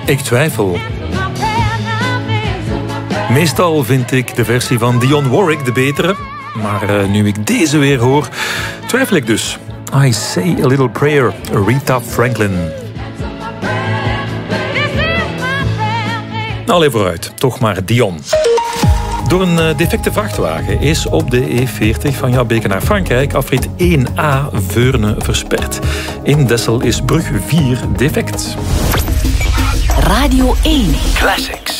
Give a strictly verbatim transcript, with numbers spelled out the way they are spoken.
Ik twijfel. Meestal vind ik de versie van Dionne Warwick de betere. Maar uh, nu ik deze weer hoor, twijfel ik dus. I Say a Little Prayer, Aretha Franklin. Allee vooruit, toch maar Dionne. Door een defecte vrachtwagen is op de E veertig van Jabbeke naar Frankrijk afrit één A Veurne versperd. In Dessel is brug vier defect. Radio één Classics.